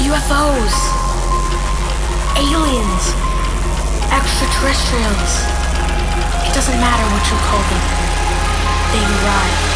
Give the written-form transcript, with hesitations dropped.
UFOs, aliens, extraterrestrials. It doesn't matter what you call them. They arrive.